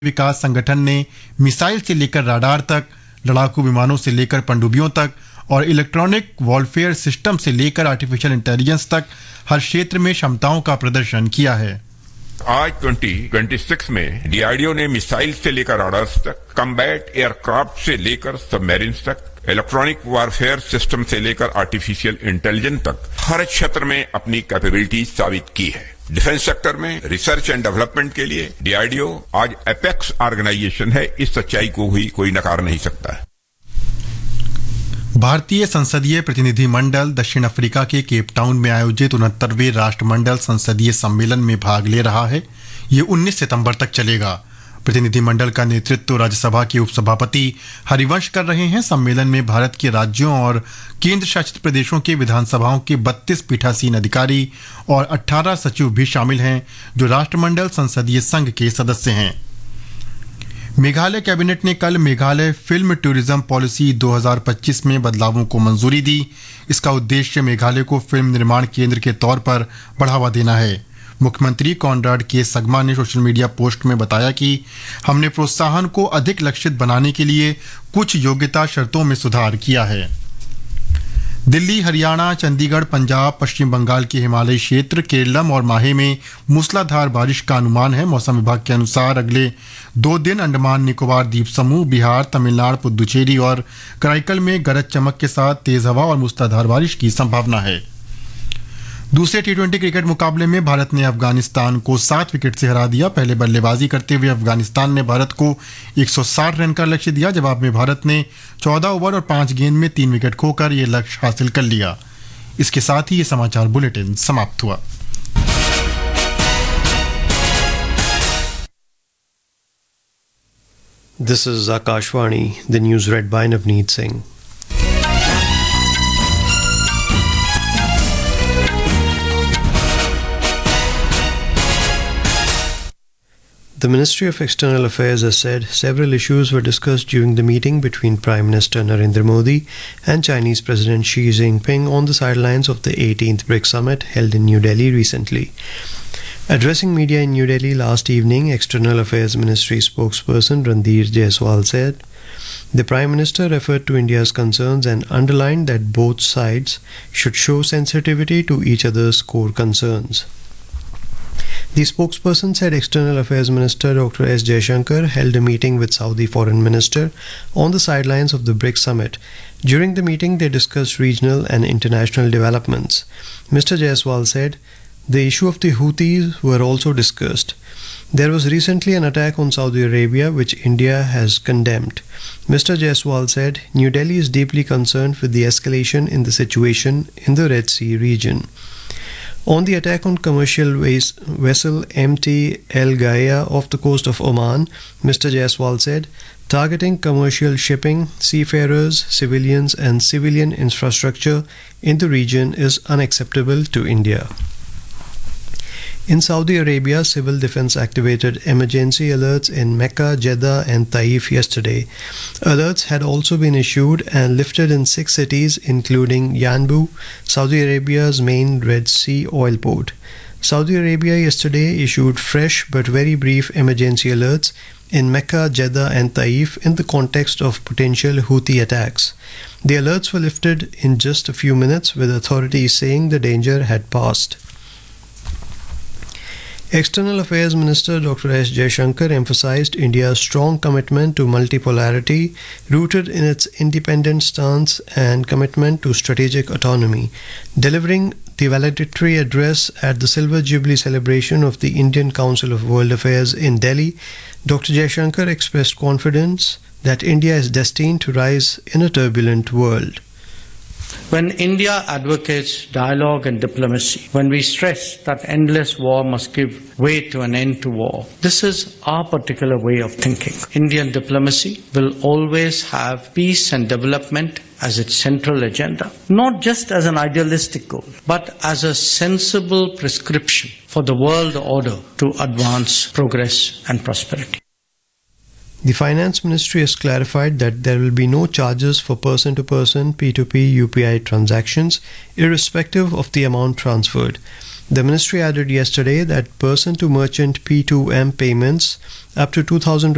विकास संगठन ने मिसाइल से लेकर राडार तक, लड़ाकू विमानों से लेकर पनडुब्बियों तक और इलेक्ट्रॉनिक वॉरफेयर सिस्टम से लेकर आर्टिफिशियल इंटेलिजेंस तक हर क्षेत्र में क्षमताओं का प्रदर्शन किया है। आज 2026 में डीआरडीओ ने मिसाइल से लेकर राडार्स तक, कम्बैट एयरक्राफ्ट से लेकर सबमरीन्स तक, इलेक्ट्रॉनिक वॉरफेयर सिस्टम से लेकर आर्टिफिशियल इंटेलिजेंस तक हर क्षेत्र में अपनी कैपेबिलिटी साबित की है। डिफेंस सेक्टर में रिसर्च एंड डेवलपमेंट के लिए डीआरडीओ आज एपेक्स ऑर्गेनाइजेशन है। इस सच्चाई को भी कोई नकार नहीं सकता है। भारतीय संसदीय प्रतिनिधिमंडल दक्षिण अफ्रीका के केप टाउन में आयोजित 69वें राष्ट्रमंडल संसदीय सम्मेलन में भाग ले रहा है। ये 19 सितंबर तक चलेगा। प्रतिनिधिमंडल का नेतृत्व राज्यसभा के उपसभापति हरिवंश कर रहे हैं। सम्मेलन में भारत के राज्यों और केंद्र शासित प्रदेशों के विधानसभाओं के 32 पीठासीन अधिकारी और 18 सचिव भी शामिल हैं, जो राष्ट्रमंडल संसदीय संघ के सदस्य हैं। मेघालय कैबिनेट ने कल मेघालय फिल्म टूरिज्म पॉलिसी 2025 में बदलावों को मंजूरी दी। इसका उद्देश्य मेघालय को फिल्म निर्माण केंद्र के तौर पर बढ़ावा देना है। मुख्यमंत्री कॉनराड के सगमा ने सोशल मीडिया पोस्ट में बताया कि हमने प्रोत्साहन को अधिक लक्षित बनाने के लिए कुछ योग्यता शर्तों में सुधार किया है। दिल्ली, हरियाणा, चंडीगढ़, पंजाब, पश्चिम बंगाल के हिमालयी क्षेत्र, केरलम और माहे में मूसलाधार बारिश का अनुमान है। मौसम विभाग के अनुसार अगले 2 दिन अंडमान निकोबार द्वीप समूह, बिहार, तमिलनाडु, पुदुचेरी और कराईकल में गरज चमक के साथ तेज हवा और मूसलाधार बारिश की संभावना है। दूसरे टी20 क्रिकेट मुकाबले में भारत ने अफगानिस्तान को 7 विकेट से हरा दिया। पहले बल्लेबाजी करते हुए अफगानिस्तान ने भारत को 160 रन का लक्ष्य दिया। जवाब में भारत ने 14 ओवर और 5 गेंद में 3 विकेट खोकर यह लक्ष्य हासिल कर लिया। इसके साथ ही ये समाचार बुलेटिन समाप्त हुआ। This is Akashvani, the news read by Navneet Singh. The Ministry of External Affairs has said several issues were discussed during the meeting between Prime Minister Narendra Modi and Chinese President Xi Jinping on the sidelines of the 18th BRICS Summit held in New Delhi recently. Addressing media in New Delhi last evening, External Affairs Ministry spokesperson Randhir Jaiswal said the Prime Minister referred to India's concerns and underlined that both sides should show sensitivity to each other's core concerns. The spokesperson said External Affairs Minister Dr. S. Jaishankar held a meeting with Saudi Foreign Minister on the sidelines of the BRICS Summit. During the meeting, they discussed regional and international developments. Mr. Jaiswal said the issue of the Houthis were also discussed. There was recently an attack on Saudi Arabia, which India has condemned. Mr. Jaiswal said New Delhi is deeply concerned with the escalation in the situation in the Red Sea region. On the attack on commercial vessel MT El Gaia off the coast of Oman, Mr. Jaiswal said, targeting commercial shipping, seafarers, civilians and civilian infrastructure in the region is unacceptable to India. In Saudi Arabia, civil defense activated emergency alerts in Mecca, Jeddah and Taif yesterday. Alerts had also been issued and lifted in 6 cities including Yanbu, Saudi Arabia's main Red Sea oil port. Saudi Arabia yesterday issued fresh but very brief emergency alerts in Mecca, Jeddah and Taif in the context of potential Houthi attacks. The alerts were lifted in just a few minutes, with authorities saying the danger had passed. External Affairs Minister Dr. S. Jaishankar emphasized India's strong commitment to multipolarity, rooted in its independent stance and commitment to strategic autonomy. Delivering the valedictory address at the Silver Jubilee celebration of the Indian Council of World Affairs in Delhi, Dr. Jaishankar expressed confidence that India is destined to rise in a turbulent world. When India advocates dialogue and diplomacy, when we stress that endless war must give way to an end to war, this is our particular way of thinking. Indian diplomacy will always have peace and development as its central agenda, not just as an idealistic goal, but as a sensible prescription for the world order to advance progress and prosperity. The Finance Ministry has clarified that there will be no charges for person-to-person P2P UPI transactions, irrespective of the amount transferred. The Ministry added yesterday that person-to-merchant P2M payments up to 2,000